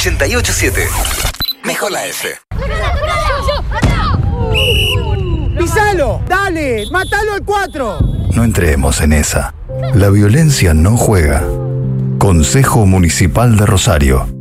88.7. Mejor la F. ¡Pisalo! ¡Dale! ¡Matalo al 4! No entremos en esa. La violencia no juega. Consejo Municipal de Rosario.